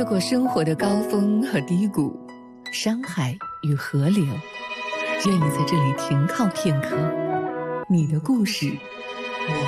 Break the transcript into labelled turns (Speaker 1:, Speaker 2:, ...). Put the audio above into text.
Speaker 1: 越过生活的高峰和低谷，山海与河流，愿你在这里停靠片刻。你的故事